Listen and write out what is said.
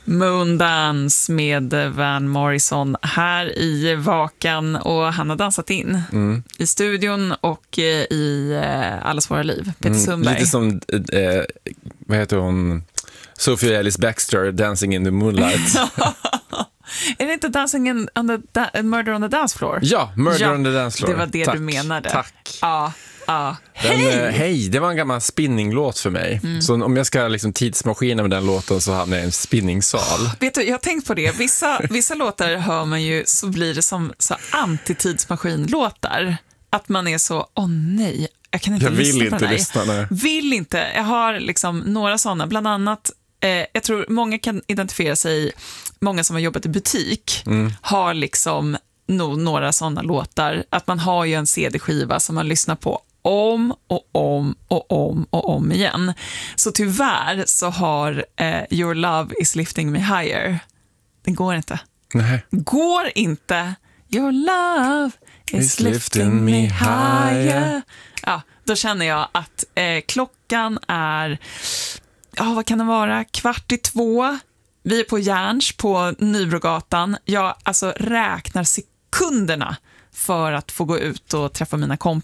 Moondance med Van Morrison här i Vakan, och han har dansat in i studion och i Allas våra liv. Peter Sundberg. Lite som, vad heter hon? Sophia Ellis Bextor, Dancing in the Moonlight. Är det inte Murder on the Dance Floor? Ja, Murder on the Dance Floor. Det var det du menade. Tack. Ja. Hej, det var en gammal spinninglåt för mig. Så om jag ska liksom tidsmaskina med den låten så hamnar jag i en spinningsal. Vet du, jag har tänkt på det. Vissa låtar hör man ju, så blir det som så anti-tidsmaskin-låtar. Att man är så, nej, jag kan inte lyssna på den här. Lyssna nu. Vill inte. Jag har liksom några sådana, bland annat, jag tror många kan identifiera sig, många som har jobbat i butik har liksom nog några sådana låtar, att man har ju en CD-skiva som man lyssnar på om och om och om och om igen. Så tyvärr så har Your Love is Lifting Me Higher, den går inte. Nej. Går inte. Your love is lifting me higher. Ja, då känner jag att klockan är, vad kan det vara? 13:15. Vi är på Järns på Nybrogatan. Jag räknar sekunderna för att få gå ut och träffa mina kompisar